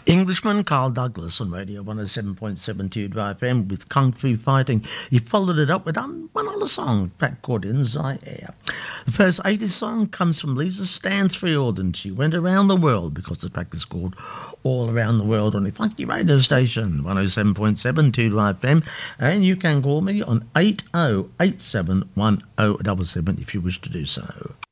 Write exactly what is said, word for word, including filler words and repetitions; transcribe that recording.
Englishman Carl Douglas on Radio one oh seven point seven two F M with Kung Fu Fighting. He followed it up with one other song, Pat called In Zaire. The first eighties song comes from Lisa Stansfield, and she went around the world because the track is called All Around the World on the funky radio station, one oh seven point seven two F M. And you can call me on eight oh eight seven one oh seven seven if you wish to do so.